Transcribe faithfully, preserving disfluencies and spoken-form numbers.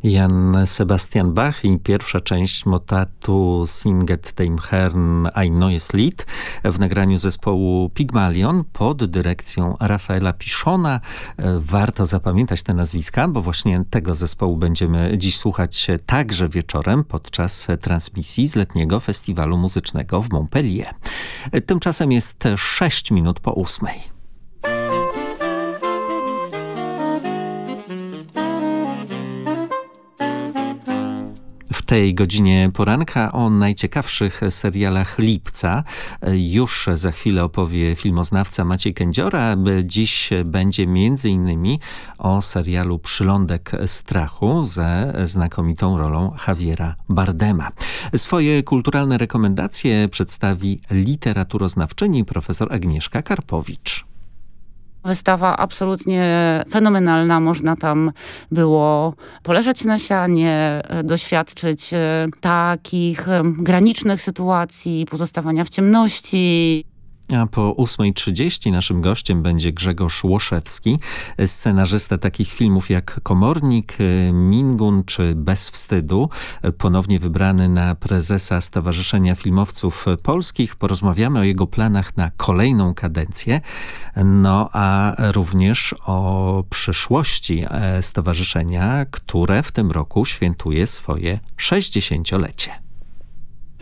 Jan Sebastian Bach i pierwsza część motatu Singet dem Herrn ein neues Lied w nagraniu zespołu Pygmalion pod dyrekcją Rafaela Piszona. Warto zapamiętać te nazwiska, bo właśnie tego zespołu będziemy dziś słuchać także wieczorem podczas transmisji z letniego festiwalu muzycznego w Montpellier. Tymczasem jest sześć minut po ósmej. W tej godzinie poranka o najciekawszych serialach lipca. Już za chwilę opowie filmoznawca Maciej Kędziora. Dziś będzie między innymi o serialu Przylądek strachu ze znakomitą rolą Javiera Bardema. Swoje kulturalne rekomendacje przedstawi literaturoznawczyni profesor Agnieszka Karpowicz. Wystawa absolutnie fenomenalna. Można tam było poleżeć na sianie, doświadczyć takich granicznych sytuacji, pozostawania w ciemności. A po ósmej trzydzieści naszym gościem będzie Grzegorz Łoszewski, scenarzysta takich filmów jak Komornik, Mingun czy Bez wstydu, ponownie wybrany na prezesa Stowarzyszenia Filmowców Polskich. Porozmawiamy o jego planach na kolejną kadencję, no a również o przyszłości stowarzyszenia, które w tym roku świętuje swoje sześćdziesięciolecie.